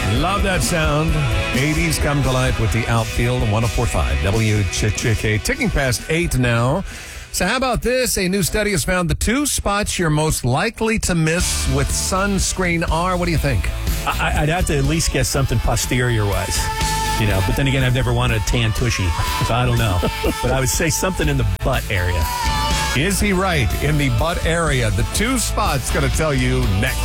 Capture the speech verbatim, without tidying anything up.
Love that sound. eighties come to life with the outfield on one oh four point five W Ch K. Ticking past eight now. So how about this? A new study has found the two spots you're most likely to miss with sunscreen are. What do you think? I, I'd have to at least guess something posterior-wise. You know, but then again, I've never wanted a tan tushy, so I don't know. But I would say something in the butt area. Is he right? In the butt area. The two spots going to tell you next.